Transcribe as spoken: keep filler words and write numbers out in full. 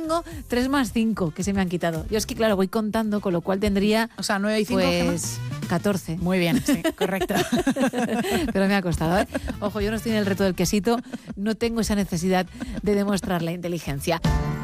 tengo tres más cinco que se me han quitado. Yo es que, claro, voy contando, con lo cual tendría... O sea, nueve y cinco, pues, catorce. Muy bien, sí, correcto. Pero me ha costado, ¿eh? Ojo, yo no estoy en el reto del quesito, no tengo esa necesidad de demostrar la inteligencia.